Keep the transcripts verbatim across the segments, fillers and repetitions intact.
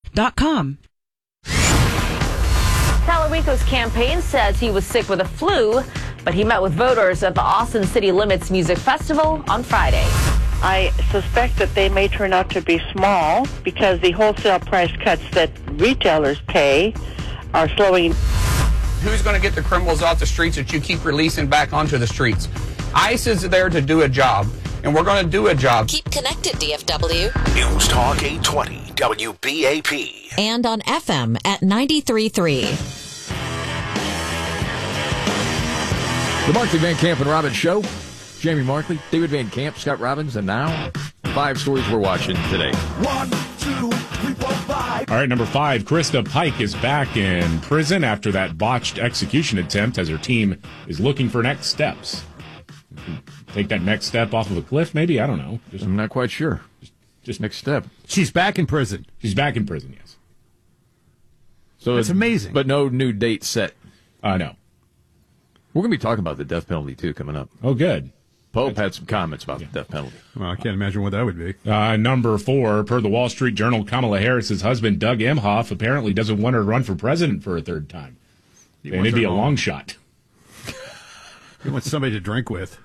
dot com. Talarico's campaign says he was sick with a flu, but he met with voters at the Austin City Limits Music Festival on Friday. I suspect that they may turn out to be small because the wholesale price cuts that retailers pay are slowing. Who's going to get the criminals off the streets that you keep releasing back onto the streets? ICE is there to do a job, and we're going to do a job. Keep connected, D F W. News Talk eight twenty W B A P. And on F M at ninety-three point three. The Markley, Van Camp, and Robbins Show. Jamie Markley, David Van Camp, Scott Robbins, and now five stories we're watching today. One, two, three, four, five. All right, number five, Krista Pike is back in prison after that botched execution attempt as her team is looking for next steps. Take that next step off of a cliff, maybe? I don't know. Just, I'm not quite sure. Just, just next step. She's back in prison. She's back in prison, yes. So it's amazing. But no new date set. Uh, no. We're going to be talking about the death penalty, too, coming up. Oh, good. Pope had some comments about yeah. the death penalty. Well, I can't imagine what that would be. Uh, number four, per the Wall Street Journal, Kamala Harris's husband, Doug Emhoff, apparently doesn't want her to run for president for a third time. He and it'd be a long shot. He wants somebody to drink with.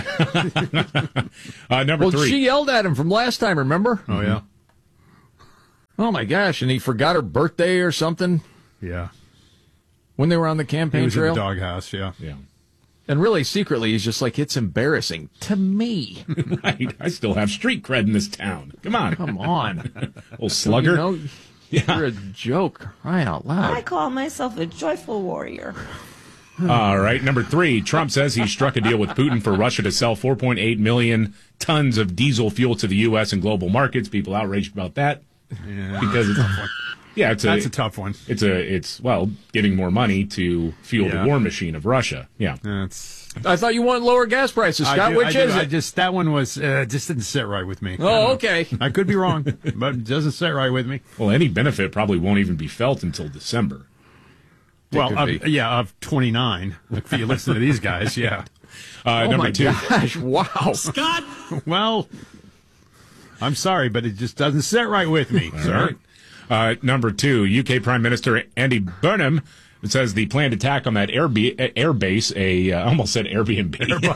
uh, number well, three. She yelled at him from last time, remember? Oh, yeah. Oh, my gosh, and he forgot her birthday or something? Yeah. When they were on the campaign he was trail? in the doghouse, yeah. Yeah. And really, secretly, he's just like, it's embarrassing to me. Right. I still have street cred in this town. Come on. Come on. Old slugger. You know, yeah. You're a joke. Crying out loud. I call myself a joyful warrior. All right. Number three, Trump says he struck a deal with Putin for Russia to sell four point eight million tons of diesel fuel to the U S and global markets. People outraged about that. Yeah. Because it's Yeah, it's a, That's a tough one. It's a, it's well, getting more money to fuel yeah. the war machine of Russia. Yeah, that's. I thought you wanted lower gas prices, Scott. Do, Which do, is I it? Just that one was uh, just didn't sit right with me. Oh, okay. I could be wrong, but it doesn't sit right with me. Well, any benefit probably won't even be felt until December. It well, of, yeah, of twenty-nine. If you listen to these guys, yeah. Uh, oh number my two. gosh! Wow, Scott. Well, I'm sorry, but it just doesn't sit right with me, All sir. right. Uh, number two, U K Prime Minister Andy Burnham says the planned attack on that air, be- air base, a uh, almost said Airbnb,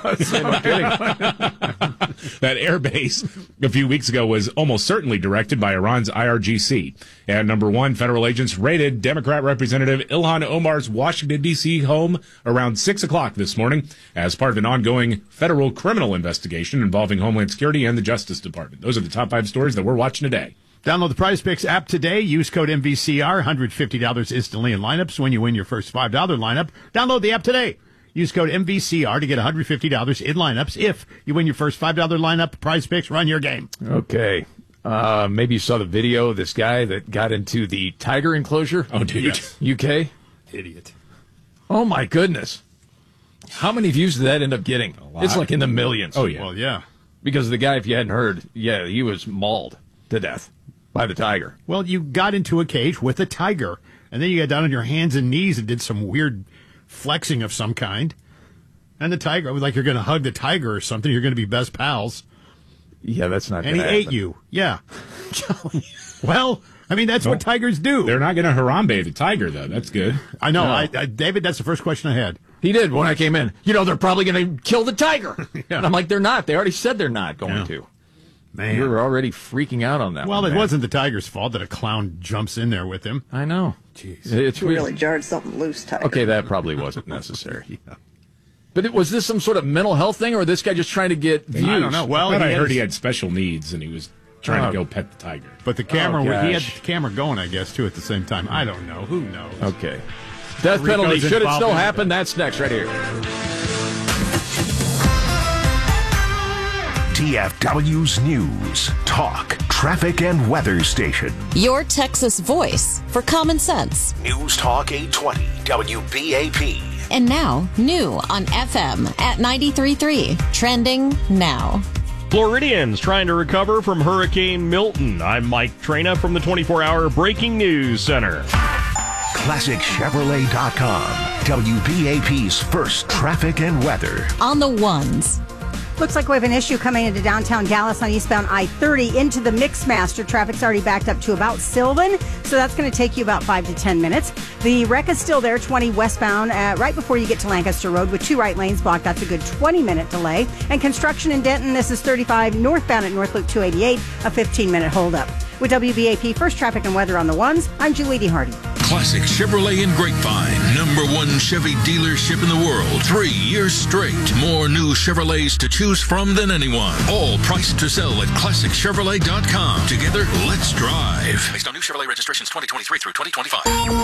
that air base a few weeks ago was almost certainly directed by Iran's I R G C. And number one, federal agents raided Democrat Representative Ilhan Omar's Washington, D C home around six o'clock this morning as part of an ongoing federal criminal investigation involving Homeland Security and the Justice Department. Those are the top five stories that we're watching today. Download the Prize Picks app today. Use code M V C R, one hundred fifty dollars instantly in lineups when you win your first five dollars lineup. Download the app today. Use code M V C R to get one hundred fifty dollars in lineups. If you win your first five dollars lineup, Prize Picks, run your game. Okay. Uh, maybe you saw the video of this guy that got into the tiger enclosure. Oh, dude. Yes. U K? Idiot. Oh, my goodness. How many views did that end up getting? It's like in the millions. Oh, yeah. Well, yeah. Because the guy, if you hadn't heard, yeah, he was mauled to death by the tiger. Well, you got into a cage with a tiger, and then you got down on your hands and knees and did some weird flexing of some kind. And the tiger, like you're going to hug the tiger or something. You're going to be best pals. Yeah, that's not And he happen. ate you. Yeah. Well, I mean, that's No. what tigers do. They're not going to Harambe the tiger, though. That's good. I know. No. I, I, David, that's the first question I had. He did when I came in. You know, they're probably going to kill the tiger. Yeah. And I'm like, they're not. They already said they're not going Yeah. to. Man. You're already freaking out on that Well, one, it man. wasn't the tiger's fault that a clown jumps in there with him. I know. Jeez. It's You really jarred something loose, Tiger. Okay, that probably wasn't necessary. Yeah. But it, was this some sort of mental health thing, or this guy just trying to get views? I don't know. Well, I, thought he I heard has- he had special needs, and he was trying Oh. to go pet the tiger. But the camera, Oh, he had gosh. the camera going, I guess, too, at the same time. I don't know. Who knows? Okay. Death Rico's penalty. Should it involved still in happen? that. That's next, right here. T F W's News, Talk, Traffic, and Weather Station. Your Texas voice for common sense. News Talk eight twenty W B A P. And now, new on F M at ninety-three point three. Trending now. Floridians trying to recover from Hurricane Milton. I'm Mike Trena from the twenty-four hour Breaking News Center. Classic Chevrolet dot com. W B A P's first traffic and weather. On the ones. Looks like we have an issue coming into downtown Dallas on eastbound I thirty into the Mixmaster. Traffic's already backed up to about Sylvan, so that's going to take you about five to ten minutes. The wreck is still there, twenty westbound, uh, right before you get to Lancaster Road with two right lanes blocked. That's a good twenty minute delay. And construction in Denton, this is thirty-five northbound at North Loop two eighty-eight, a fifteen minute holdup. With W B A P First Traffic and Weather on the ones, I'm Julie D. Hardy. Classic Chevrolet in Grapevine, number one Chevy dealership in the world, three years straight. More new Chevrolets to choose from than anyone. All priced to sell at classic chevrolet dot com. Together, let's drive. Based on new Chevrolet registrations twenty twenty-three through twenty twenty-five.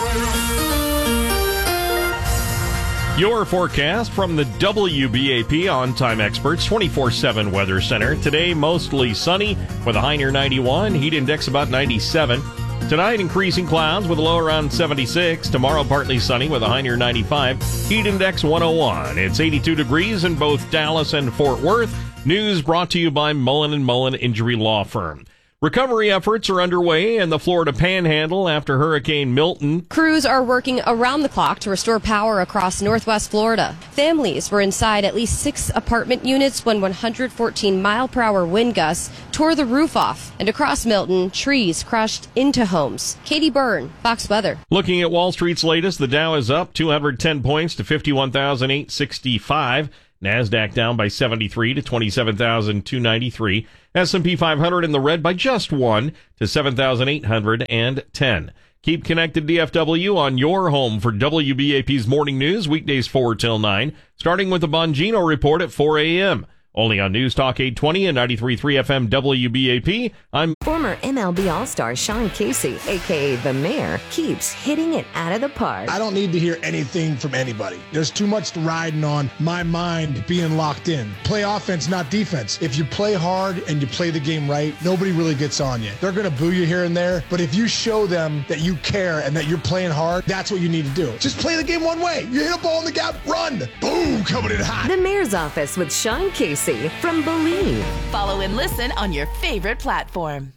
Your forecast from the W B A P On-Time Experts twenty-four seven Weather Center. Today, mostly sunny with a high near ninety-one, heat index about ninety-seven. Tonight, increasing clouds with a low around seventy-six. Tomorrow, partly sunny with a high near ninety-five. Heat index one oh one. It's eighty-two degrees in both Dallas and Fort Worth. News brought to you by Mullen and Mullen Injury Law Firm. Recovery efforts are underway in the Florida Panhandle after Hurricane Milton. Crews are working around the clock to restore power across northwest Florida. Families were inside at least six apartment units when one hundred fourteen mile per hour wind gusts tore the roof off. And across Milton, trees crashed into homes. Katie Byrne, Fox Weather. Looking at Wall Street's latest, the Dow is up two hundred ten points to fifty-one thousand eight hundred sixty-five. NASDAQ down by seventy-three to twenty-seven thousand two hundred ninety-three. S and P five hundred in the red by just one to seven thousand eight hundred ten. Keep connected D F W on your home for W B A P's morning news, weekdays four till nine, starting with the Bongino Report at four a.m. Only on News Talk eight twenty and ninety-three point three F M W B A P. I'm former M L B All-Star Sean Casey, a k a. The Mayor, keeps hitting it out of the park. I don't need to hear anything from anybody. There's too much riding on my mind being locked in. Play offense, not defense. If you play hard and you play the game right, nobody really gets on you. They're going to boo you here and there, but if you show them that you care and that you're playing hard, that's what you need to do. Just play the game one way. You hit a ball in the gap, run. Boom, coming in hot. The Mayor's Office with Sean Casey from Believe. Follow and listen on your favorite platform.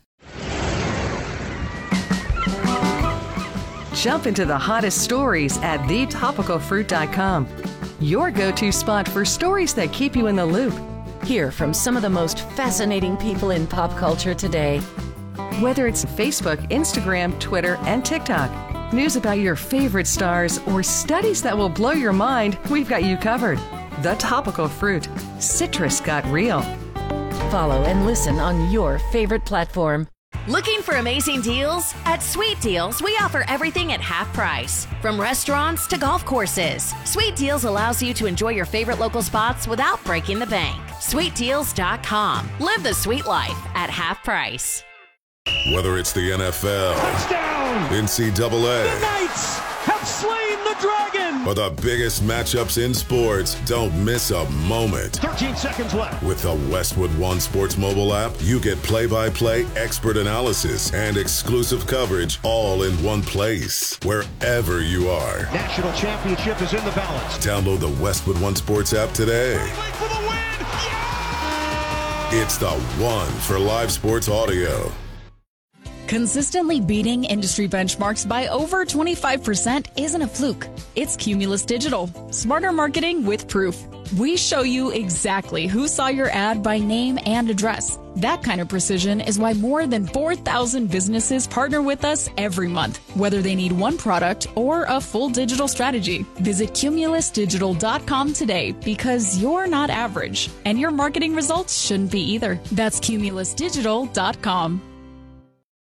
Jump into the hottest stories at the topical fruit dot com. Your go-to spot for stories that keep you in the loop. Hear from some of the most fascinating people in pop culture today. Whether it's Facebook, Instagram, Twitter, and TikTok, news about your favorite stars, or studies that will blow your mind, we've got you covered. The Topical Fruit. Citrus got real. Follow and listen on your favorite platform. Looking for amazing deals? At Sweet Deals, we offer everything at half price. From restaurants to golf courses, Sweet Deals allows you to enjoy your favorite local spots without breaking the bank. sweet deals dot com. Live the sweet life at half price. Whether it's the N F L, touchdown, N C double A, the Knights have slain the dragon, or the biggest matchups in sports, don't miss a moment. thirteen seconds left. With the Westwood One Sports mobile app, you get play-by-play expert analysis and exclusive coverage all in one place, wherever you are. National championship is in the balance. Download the Westwood One Sports app today. For the win. Yeah! It's the one for live sports audio. Consistently beating industry benchmarks by over twenty-five percent isn't a fluke. It's Cumulus Digital. Smarter marketing with proof. We show you exactly who saw your ad by name and address. That kind of precision is why more than four thousand businesses partner with us every month, whether they need one product or a full digital strategy. Visit cumulus digital dot com today because you're not average, and your marketing results shouldn't be either. That's cumulus digital dot com.